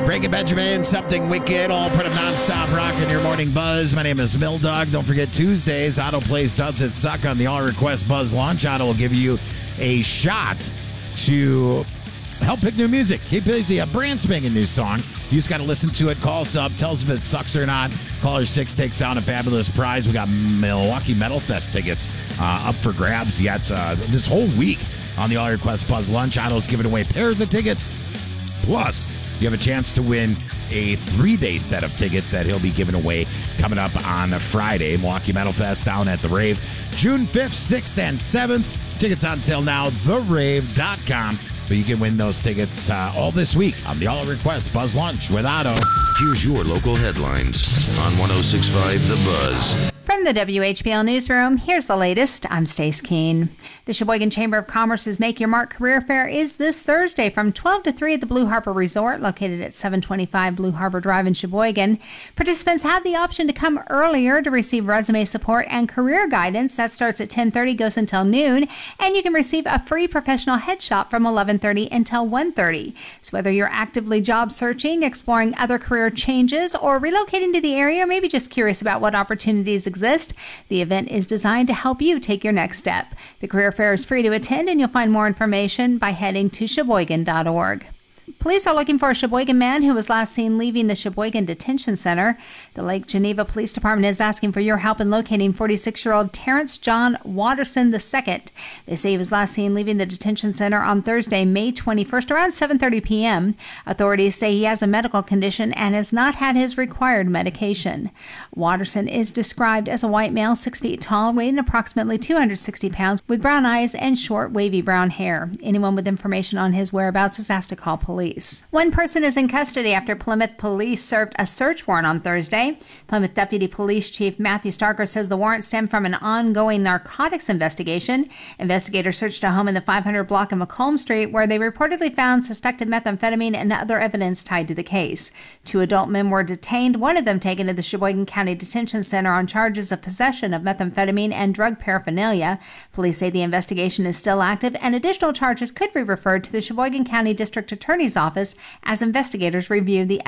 Frankie Benjamin, Something Wicked, all put a non-stop rock in your morning buzz. My name is Mildog. Don't forget Tuesdays, Otto plays Does It Suck on the All Request Buzz launch. Otto will give you a shot to help pick new music. He plays a brand spanking new song. You just got to listen to it, call us up, tell us if it sucks or not. Caller 6 takes down a fabulous prize. We got Milwaukee Metal Fest tickets up for grabs yet this whole week on the All Request Buzz lunch. Otto's giving away pairs of tickets. Plus, you have a chance to win a 3-day set of tickets that he'll be giving away coming up on Friday. Milwaukee Metal Fest down at the Rave, June 5th, 6th, and 7th. Tickets on sale now, therave.com. But you can win those tickets all this week on the All Request Buzz Lunch with Otto. Here's your local headlines on 106.5 The Buzz. From the WHPL Newsroom, here's the latest. I'm Stace Keene. The Sheboygan Chamber of Commerce's Make Your Mark Career Fair is this Thursday from 12 to 3 at the Blue Harbor Resort, located at 725 Blue Harbor Drive in Sheboygan. Participants have the option to come earlier to receive resume support and career guidance. That starts at 10:30, goes until noon, and you can receive a free professional headshot from 11:30 until 1:30. So whether you're actively job searching, exploring other career changes, or relocating to the area, or maybe just curious about what opportunities exist, the event is designed to help you take your next step. The career fair is free to attend, and you'll find more information by heading to Sheboygan.org. Police are looking for a Sheboygan man who was last seen leaving the Sheboygan Detention Center. The Lake Geneva Police Department is asking for your help in locating 46-year-old Terrence John Watterson II. They say he was last seen leaving the detention center on Thursday, May 21st, around 7:30 p.m. Authorities say he has a medical condition and has not had his required medication. Watterson is described as a white male, 6 feet tall, weighing approximately 260 pounds, with brown eyes and short, wavy brown hair. Anyone with information on his whereabouts is asked to call police. One person is in custody after Plymouth police served a search warrant on Thursday. Plymouth Deputy Police Chief Matthew Starker says the warrant stemmed from an ongoing narcotics investigation. Investigators searched a home in the 500 block of Macomb Street where they reportedly found suspected methamphetamine and other evidence tied to the case. 2 adult men were detained, one of them taken to the Sheboygan County Detention Center on charges of possession of methamphetamine and drug paraphernalia. Police say the investigation is still active and additional charges could be referred to the Sheboygan County District Attorney's Office as investigators review the